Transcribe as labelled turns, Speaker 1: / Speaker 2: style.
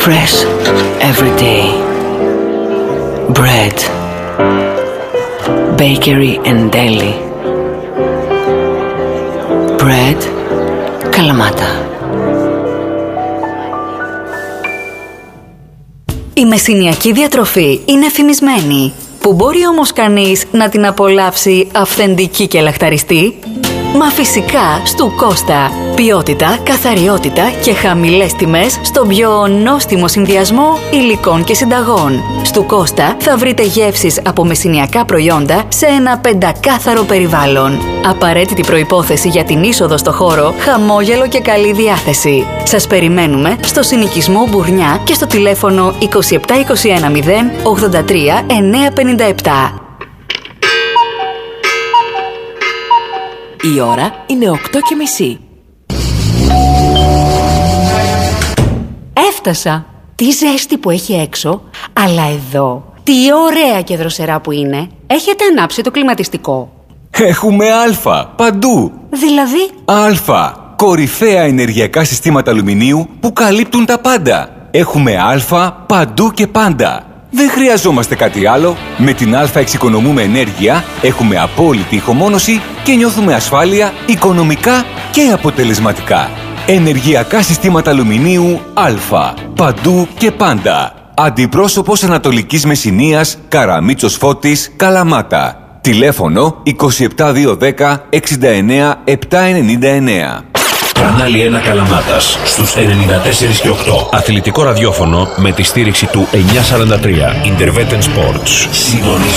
Speaker 1: Fresh every day. Bread, bakery and deli. Bread, Kalamata.
Speaker 2: Η μεσηνιακή διατροφή είναι φημισμένη. Που μπορεί όμως κανείς να την απολαύσει αυθεντική και λαχταριστή? Μα φυσικά στου Κώστα. Ποιότητα, καθαριότητα και χαμηλές τιμές στον πιο νόστιμο συνδυασμό υλικών και συνταγών. Στου Κώστα θα βρείτε γεύσεις από μεσηνιακά προϊόντα σε ένα πεντακάθαρο περιβάλλον. Απαραίτητη προϋπόθεση για την είσοδο στο χώρο, χαμόγελο και καλή διάθεση. Σας περιμένουμε στο συνοικισμό Μπουρνιά και στο τηλέφωνο 27210 83 957.
Speaker 3: Η ώρα είναι 8:30.
Speaker 2: Έφτασα. Τι ζέστη που έχει έξω, αλλά εδώ τι ωραία και δροσερά που είναι. Έχετε ανάψει το κλιματιστικό?
Speaker 4: Έχουμε Α παντού.
Speaker 2: Δηλαδή?
Speaker 4: Α. Κορυφαία ενεργειακά συστήματα αλουμινίου που καλύπτουν τα πάντα. Έχουμε Α παντού και πάντα. Δεν χρειαζόμαστε κάτι άλλο. Με την Α εξοικονομούμε ενέργεια, έχουμε απόλυτη ηχομόνωση και νιώθουμε ασφάλεια οικονομικά και αποτελεσματικά. Ενεργειακά συστήματα αλουμινίου Α. Παντού και πάντα. Αντιπρόσωπος Ανατολικής Μεσσηνίας, Καραμίτσος Φώτης, Καλαμάτα. Τηλέφωνο 27210 69 799.
Speaker 5: Κανάλι 1 Καλαμάτας στους 94 και 8. Αθλητικό ραδιόφωνο με τη στήριξη του 943 Intervetten Sports.